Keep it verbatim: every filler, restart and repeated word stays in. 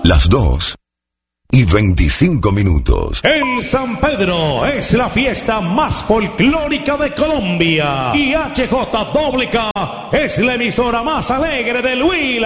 Las dos y veinticinco minutos. En San Pedro es la fiesta más folclórica de Colombia. Y H J K es la emisora más alegre del Huila.